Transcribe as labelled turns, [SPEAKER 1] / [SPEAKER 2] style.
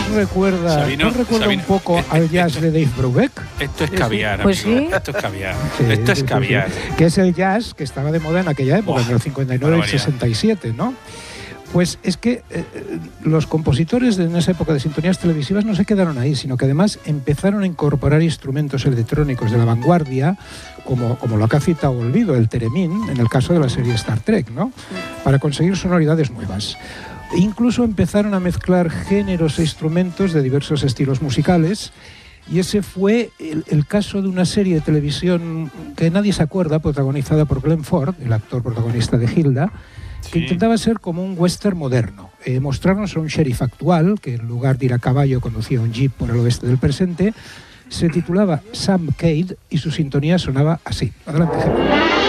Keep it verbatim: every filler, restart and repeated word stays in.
[SPEAKER 1] recuerda,
[SPEAKER 2] Sabino,
[SPEAKER 1] ¿no recuerda
[SPEAKER 2] Sabino,
[SPEAKER 1] un poco
[SPEAKER 2] eh,
[SPEAKER 1] al
[SPEAKER 2] eh,
[SPEAKER 1] jazz
[SPEAKER 2] esto,
[SPEAKER 1] de Dave Brubeck?
[SPEAKER 2] Esto es caviar,
[SPEAKER 3] Pues
[SPEAKER 2] amigo.
[SPEAKER 3] sí.
[SPEAKER 2] Esto es caviar.
[SPEAKER 1] Sí,
[SPEAKER 2] esto es
[SPEAKER 1] sí, sí,
[SPEAKER 2] caviar.
[SPEAKER 1] sí. Que es el jazz que estaba de moda en aquella época,
[SPEAKER 2] Buah,
[SPEAKER 1] en el cincuenta y nueve y el
[SPEAKER 2] barbaridad.
[SPEAKER 1] sesenta y siete, ¿no? Pues es que eh, los compositores de en esa época de sintonías televisivas no se quedaron ahí, sino que además empezaron a incorporar instrumentos electrónicos de la vanguardia, como, como lo que ha citado Olvido, el Theremin, en el caso de la serie Star Trek, ¿no? Para conseguir sonoridades nuevas. E incluso empezaron a mezclar géneros e instrumentos de diversos estilos musicales. Y ese fue el, el caso de una serie de televisión que nadie se acuerda, protagonizada por Glenn Ford, el actor protagonista de Hilda, que
[SPEAKER 2] Sí.
[SPEAKER 1] intentaba ser como un western moderno, eh, mostrarnos a un sheriff actual, que en lugar de ir a caballo conducía un jeep por el oeste del presente. Se titulaba Sam Cade y su sintonía sonaba así. Adelante, Gerardo.